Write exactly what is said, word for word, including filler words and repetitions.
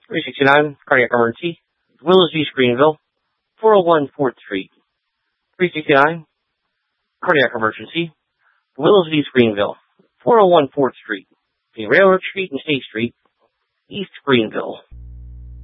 three sixty-nine, cardiac emergency. Willows East Greenville, four oh one fourth Street. three sixty-nine, cardiac emergency. Willows East Greenville, four oh one fourth Street. Railroad Street and State Street, East Greenville.